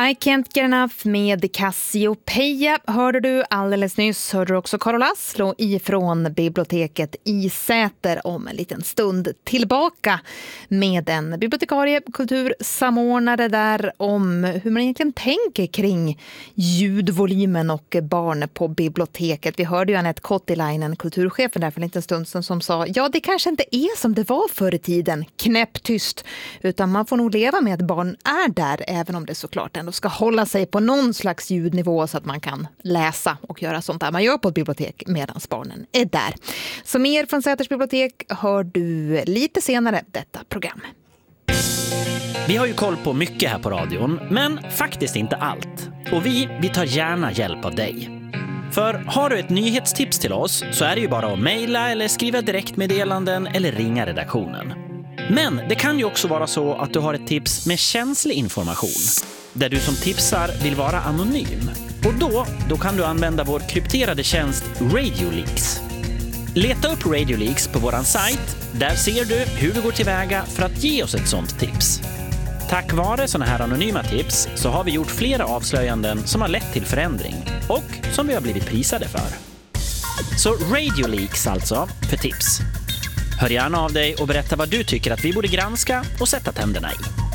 I Can't Get Enough med Cassiopeia hörde du alldeles nyss. Hörde du också Karl Laszlo ifrån biblioteket i Säter om en liten stund tillbaka med en bibliotekarie, kultursamordnare där om hur man egentligen tänker kring ljudvolymen och barn på biblioteket. Vi hörde ju Anette Kottilainen, kulturchefen där för en liten stund som sa ja, det kanske inte är som det var förr i tiden, knäpptyst, utan man får nog leva med att barn är där även om det såklart ändå ska hålla sig på någon slags ljudnivå så att man kan läsa och göra sånt där man gör på ett bibliotek medan barnen är där. Så mer från Säters bibliotek hör du lite senare detta program. Vi har ju koll på mycket här på radion, men faktiskt inte allt. Och vi tar gärna hjälp av dig. För har du ett nyhetstips till oss så är det ju bara att mejla eller skriva direktmeddelanden eller ringa redaktionen. Men det kan ju också vara så att du har ett tips med känslig information där du som tipsar vill vara anonym. Och då kan du använda vår krypterade tjänst RadioLeaks. Leta upp RadioLeaks på våran sajt. Där ser du hur vi går tillväga för att ge oss ett sånt tips. Tack vare såna här anonyma tips så har vi gjort flera avslöjanden som har lett till förändring och som vi har blivit prisade för. Så RadioLeaks alltså för tips. Hör gärna av dig och berätta vad du tycker att vi borde granska och sätta tänderna i.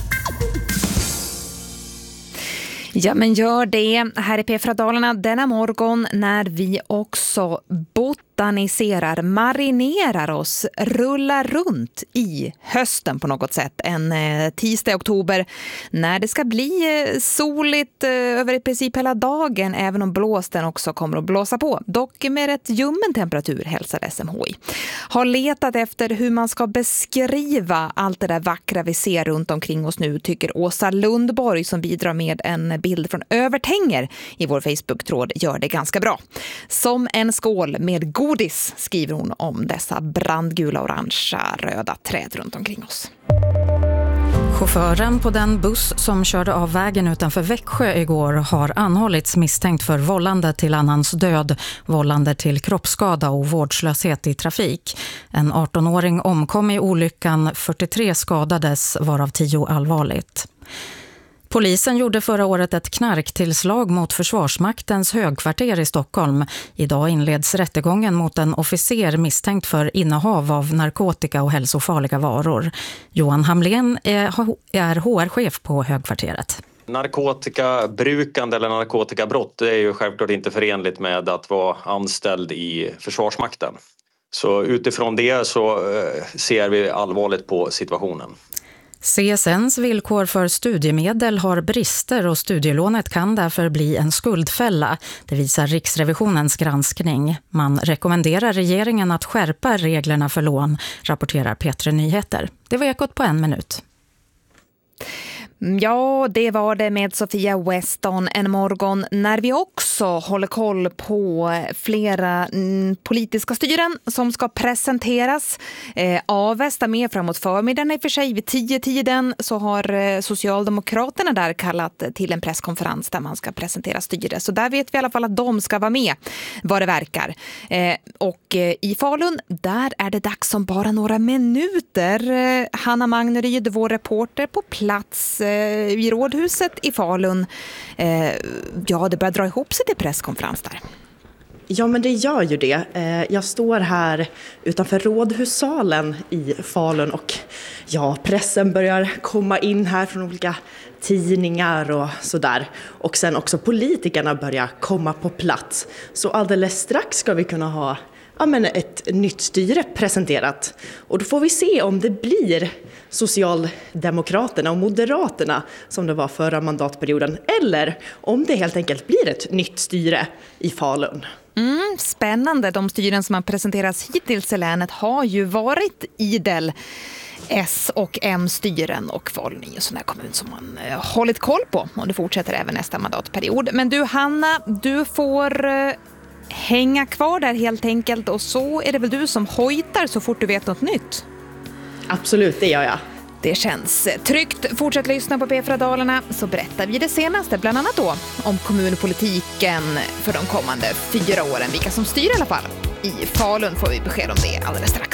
Ja, men gör det här i P4-dalarna denna morgon när vi också botaniserar, marinerar oss, rullar runt i hösten på något sätt. En tisdag i oktober när det ska bli soligt över i princip hela dagen, även om blåsten också kommer att blåsa på. Dock med rätt ljummen temperatur, hälsar SMHI. Har letat efter hur man ska beskriva allt det där vackra vi ser runt omkring oss nu, tycker Åsa Lundborg som bidrar med en bild från Övertänger i vår Facebook-tråd gör det ganska bra. Som en skål med godis skriver hon om dessa brandgula, orangea, röda träd runt omkring oss. Chauffören på den buss som körde av vägen utanför Växjö igår har anhållits misstänkt för vållande till annans död, vållande till kroppsskada och vårdslöshet i trafik. En 18-åring omkom i olyckan, 43 skadades varav 10 allvarligt. Polisen gjorde förra året ett knarktillslag mot Försvarsmaktens högkvarter i Stockholm. Idag inleds rättegången mot en officer misstänkt för innehav av narkotika och hälsofarliga varor. Johan Hamlén är HR-chef på högkvarteret. Narkotikabrukande eller narkotikabrott är ju självklart inte förenligt med att vara anställd i Försvarsmakten. Så utifrån det så ser vi allvarligt på situationen. CSNs villkor för studiemedel har brister och studielånet kan därför bli en skuldfälla. Det visar Riksrevisionens granskning. Man rekommenderar regeringen att skärpa reglerna för lån, rapporterar P3 Nyheter. Det var Ekot på 1 minut. Ja, det var det med Sofia Weston en morgon när vi också håller koll på flera politiska styren som ska presenteras. Avesta med framåt förmiddagen i och för sig. Vid 10-tiden så har Socialdemokraterna där kallat till en presskonferens där man ska presentera styre. Så där vet vi i alla fall att de ska vara med vad det verkar. Och i Falun, där är det dags om bara några minuter. Hanna Magneryd, vår reporter på plats i rådhuset i Falun. Ja, det börjar dra ihop sig till presskonferens där. Ja, men det gör ju det. Jag står här utanför rådhussalen i Falun och ja, pressen börjar komma in här från olika tidningar och sådär. Och sen också politikerna börjar komma på plats. Så alldeles strax ska vi kunna ha ett nytt styre presenterat. Och då får vi se om det blir Socialdemokraterna och Moderaterna som det var förra mandatperioden. Eller om det helt enkelt blir ett nytt styre i Falun. Spännande. De styren som har presenterats hittills i länet har ju varit idel S- och M-styren, och Falun är en sån här kommun som man hållit koll på och det fortsätter även nästa mandatperiod. Men du Hanna, du får hänga kvar där helt enkelt, och så är det väl du som hojtar så fort du vet något nytt. Absolut, det gör jag. Det känns tryggt. Fortsätt lyssna på P4-dalarna så berättar vi det senaste, bland annat då om kommunpolitiken för de kommande 4 åren. Vilka som styr i alla fall. I Falun får vi besked om det alldeles strax.